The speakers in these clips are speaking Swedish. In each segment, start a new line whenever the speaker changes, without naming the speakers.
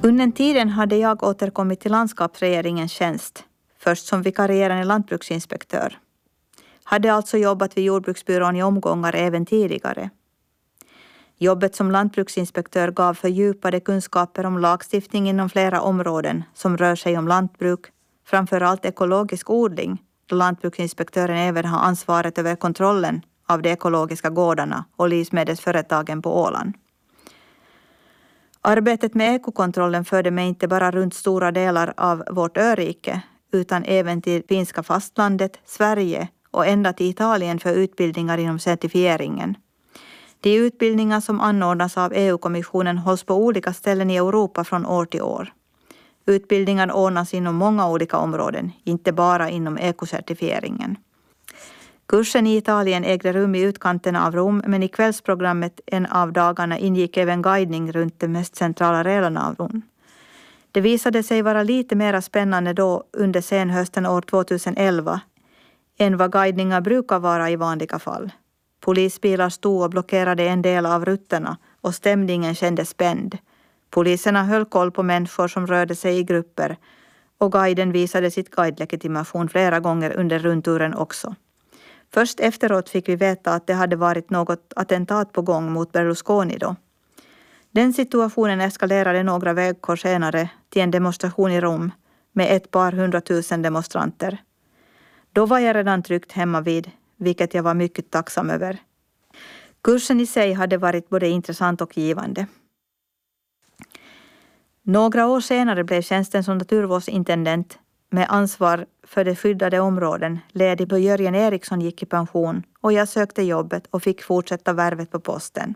Under tiden hade jag återkommit till landskapsregeringens tjänst, först som vikarierande lantbruksinspektör. Hade alltså jobbat vid jordbruksbyrån i omgångar även tidigare. Jobbet som lantbruksinspektör gav fördjupade kunskaper om lagstiftning inom flera områden som rör sig om lantbruk, framförallt ekologisk odling, då lantbruksinspektören även har ansvaret över kontrollen av de ekologiska gårdarna och livsmedelsföretagen på Åland. Arbetet med ekokontrollen förde mig inte bara runt stora delar av vårt örike, utan även till finska fastlandet, Sverige och ända till Italien för utbildningar inom certifieringen. De utbildningar som anordnas av EU-kommissionen hålls på olika ställen i Europa från år till år. Utbildningar ordnas inom många olika områden, inte bara inom ekocertifieringen. Kursen i Italien ägde rum i utkanterna av Rom, men i kvällsprogrammet en av dagarna ingick även guidning runt de mest centrala delarna av Rom. Det visade sig vara lite mer spännande då under senhösten år 2011 än vad guidningar brukar vara i vanliga fall. Polisbilar stod och blockerade en del av rutterna och stämningen kändes spänd. Poliserna höll koll på människor som rörde sig i grupper och guiden visade sitt guidelegitimation flera gånger under rundturen också. Först efteråt fick vi veta att det hade varit något attentat på gång mot Berlusconi då. Den situationen eskalerade några veckor senare till en demonstration i Rom med ett par 100 000 demonstranter. Då var jag redan tryggt hemma vid, vilket jag var mycket tacksam över. Kursen i sig hade varit både intressant och givande. Några år senare blev tjänsten som naturvårdsintendent med ansvar för de skyddade områden ledig då Jörgen Eriksson gick i pension och jag sökte jobbet och fick fortsätta värvet på posten.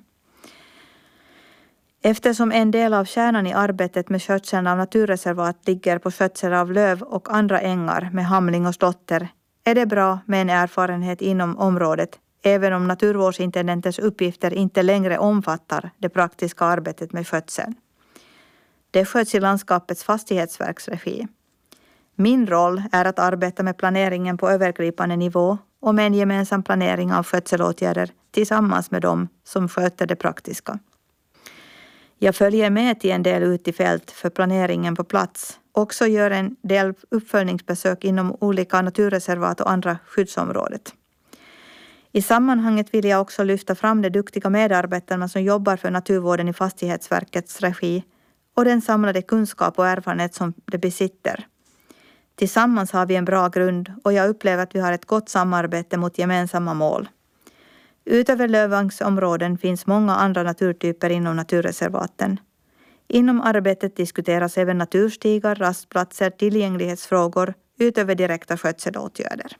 Eftersom en del av kärnan i arbetet med skötseln av naturreservat ligger på skötsel av löv och andra ängar med hamling och slotter är det bra med en erfarenhet inom området, även om naturvårdsintendentens uppgifter inte längre omfattar det praktiska arbetet med skötseln. Det sköts i landskapets fastighetsverks regi. Min roll är att arbeta med planeringen på övergripande nivå och med en gemensam planering av skötselåtgärder tillsammans med dem som sköter det praktiska. Jag följer med till en del ut i fält för planeringen på plats. Också gör en del uppföljningsbesök inom olika naturreservat och andra skyddsområdet. I sammanhanget vill jag också lyfta fram de duktiga medarbetarna som jobbar för naturvården i Fastighetsverkets regi och den samlade kunskap och erfarenhet som de besitter. Tillsammans har vi en bra grund och jag upplever att vi har ett gott samarbete mot gemensamma mål. Utöver lövvangsområden finns många andra naturtyper inom naturreservaten. Inom arbetet diskuteras även naturstigar, rastplatser, tillgänglighetsfrågor utöver direkta skötselåtgärder.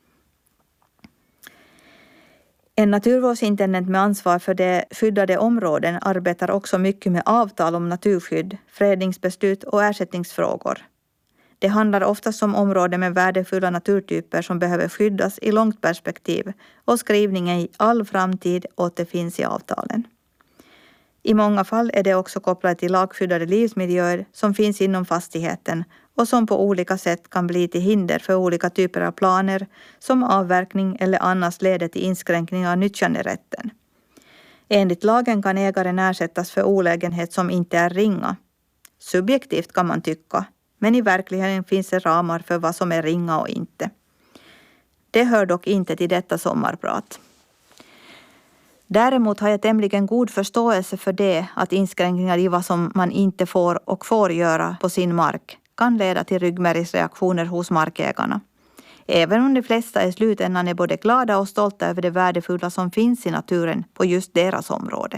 En naturvårdsintendent med ansvar för de skyddade områden arbetar också mycket med avtal om naturskydd, fredningsbeslut och ersättningsfrågor. Det handlar oftast om områden med värdefulla naturtyper som behöver skyddas i långt perspektiv och skrivningen i all framtid återfinns i avtalen. I många fall är det också kopplat till lagskyddade livsmiljöer som finns inom fastigheten och som på olika sätt kan bli till hinder för olika typer av planer som avverkning eller annars leder till inskränkning av nyttjanderätten. Enligt lagen kan ägaren ersättas för olägenhet som inte är ringa. Subjektivt kan man tycka, men i verkligheten finns det ramar för vad som är ringa och inte. Det hör dock inte till detta sommarprat. Däremot har jag tämligen god förståelse för det att inskränkningar i vad som man inte får och får göra på sin mark kan leda till ryggmärgsreaktioner hos markägarna. Även om de flesta i slutändan är både glada och stolta över det värdefulla som finns i naturen på just deras område.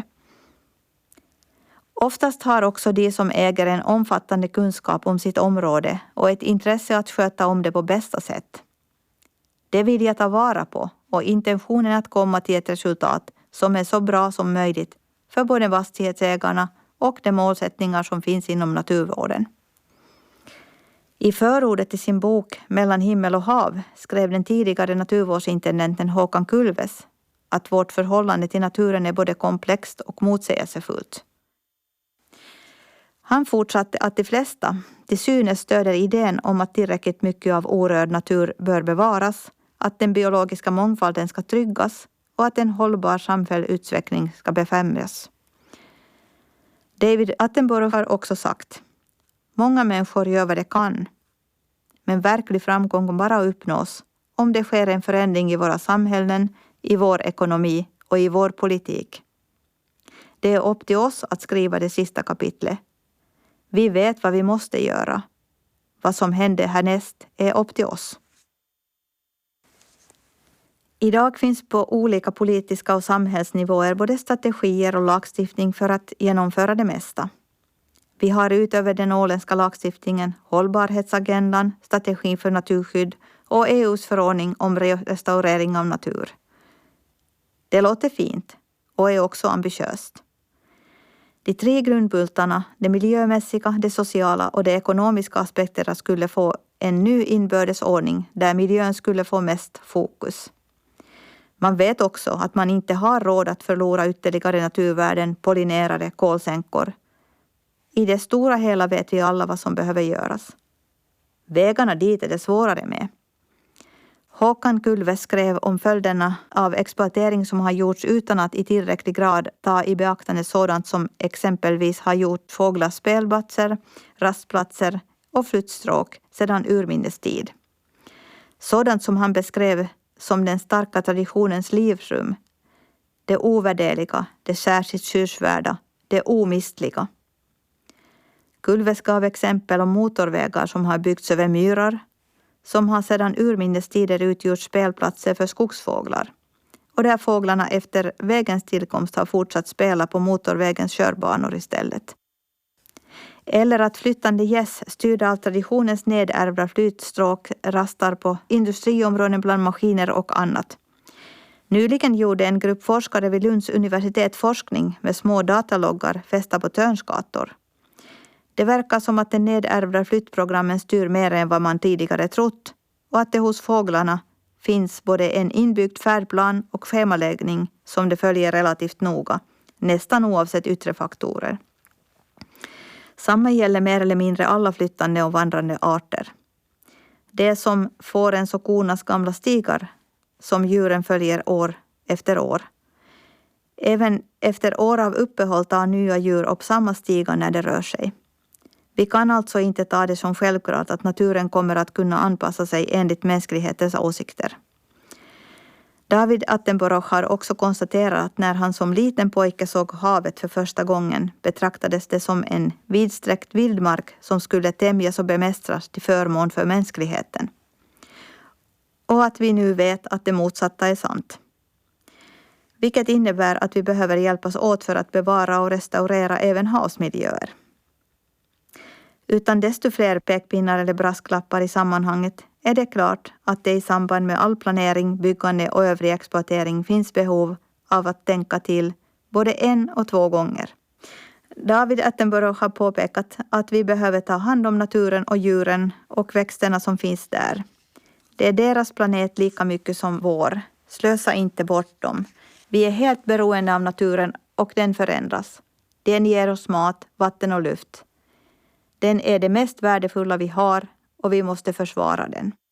Oftast har också de som äger en omfattande kunskap om sitt område och ett intresse att sköta om det på bästa sätt. Det vill jag ta vara på och intentionen är att komma till ett resultat som är så bra som möjligt för både fastighetsägarna och de målsättningar som finns inom naturvården. I förordet till sin bok Mellan himmel och hav skrev den tidigare naturvårdsintendenten Håkan Kulves att vårt förhållande till naturen är både komplext och motsägelsefullt. Han fortsatte att de flesta till synes stöder idén om att tillräckligt mycket av orörd natur bör bevaras, att den biologiska mångfalden ska tryggas och att en hållbar samfälld utveckling ska befrämjas. David Attenborough har också sagt: Många människor gör vad de kan. Men verklig framgång kan bara uppnås om det sker en förändring i våra samhällen, i vår ekonomi och i vår politik. Det är upp till oss att skriva det sista kapitlet. Vi vet vad vi måste göra. Vad som händer härnäst är upp till oss. Idag finns på olika politiska och samhällsnivåer både strategier och lagstiftning för att genomföra det mesta. Vi har utöver den åländska lagstiftningen hållbarhetsagendan, strategin för naturskydd och EU:s förordning om restaurering av natur. Det låter fint och är också ambitiöst. De 3 grundbultarna, det miljömässiga, det sociala och de ekonomiska aspekterna skulle få en ny inbördes ordning där miljön skulle få mest fokus. Man vet också att man inte har råd att förlora ytterligare naturvärden, pollinerare, kolsänkor. I det stora hela vet vi alla vad som behöver göras. Vägarna dit är det svårare med. Håkan Kulves skrev om följderna av exploatering som har gjorts utan att i tillräcklig grad ta i beaktande sådant som exempelvis har gjort fåglars spelplatser, rastplatser och flyttstråk sedan urminnes tid. Sådant som han beskrev som den starka traditionens livsrum, det ovärderliga, det särskilt skyddsvärda, det omistliga. Kulves gav exempel om motorvägar som har byggts över myrar, som har sedan urminnes tider utgjort spelplatser för skogsfåglar och där fåglarna efter vägens tillkomst har fortsatt spela på motorvägens körbanor istället. Eller att flyttande gäss styrda av traditionens nedärvda flytstråk rastar på industriområden bland maskiner och annat. Nyligen gjorde en grupp forskare vid Lunds universitet forskning med små dataloggar fästa på törnskator. Det verkar som att den nedärvda flyttprogrammen styr mer än vad man tidigare trott och att det hos fåglarna finns både en inbyggd färdplan och schemaläggning som de följer relativt noga, nästan oavsett yttre faktorer. Samma gäller mer eller mindre alla flyttande och vandrande arter. Det är som fårens och kornas gamla stigar som djuren följer år efter år. Även efter år av uppehåll tar nya djur upp samma stigar när det rör sig. Vi kan alltså inte ta det som självklart att naturen kommer att kunna anpassa sig enligt mänsklighetens åsikter. David Attenborough har också konstaterat att när han som liten pojke såg havet för första gången betraktades det som en vidsträckt vildmark som skulle tämjas och bemästras till förmån för mänskligheten. Och att vi nu vet att det motsatta är sant. Vilket innebär att vi behöver hjälpas åt för att bevara och restaurera även havsmiljöer. Utan desto fler pekpinnar eller brasklappar i sammanhanget är det klart att det i samband med all planering, byggande och övrig exploatering finns behov av att tänka till både 1 och 2 gånger. David Attenborough har påpekat att vi behöver ta hand om naturen och djuren och växterna som finns där. Det är deras planet lika mycket som vår. Slösa inte bort dem. Vi är helt beroende av naturen och den förändras. Den ger oss mat, vatten och luft. Den är det mest värdefulla vi har och vi måste försvara den.